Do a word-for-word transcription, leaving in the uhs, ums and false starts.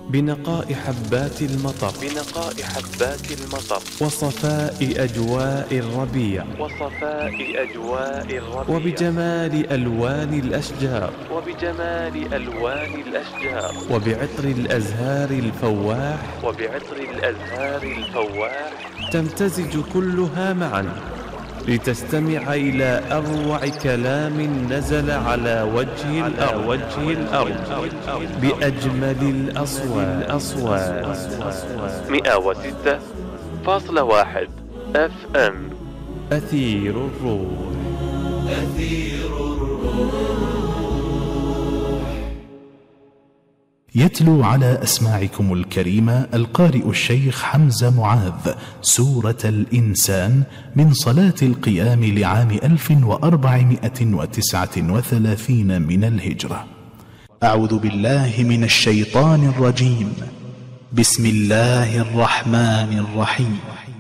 بنقاء حبات المطر بنقاء حبات المطر وصفاء أجواء الربيع وصفاء أجواء الربيع وبجمال ألوان الأشجار وبجمال ألوان الأشجار وبعطر الأزهار الفواح وبعطر الأزهار الفواح تمتزج كلها معا لتستمع إلى أروع كلام نزل على وجه الأرض, وجه الأرض بأجمل الأصوات أصوات مئة وستة فاصلة واحد أف أم أثير الروح أثير الروح. يتلو على أسماعكم الكريمة القارئ الشيخ حمزة معاذ سورة الإنسان من صلاة القيام لعام ألف وأربعمائة وتسعة وثلاثين من الهجرة. أعوذ بالله من الشيطان الرجيم. بسم الله الرحمن الرحيم.